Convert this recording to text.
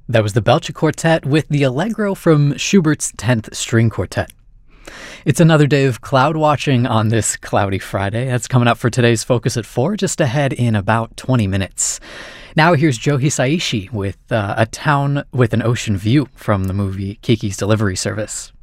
That was the Belcher Quartet with the Allegro from Schubert's 10th String Quartet. It's another day of cloud watching on this cloudy Friday. That's coming up for today's Focus at 4, just ahead in about 20 minutes. Now here's Joe Hisaishi with a town with an ocean view from the movie Kiki's Delivery Service.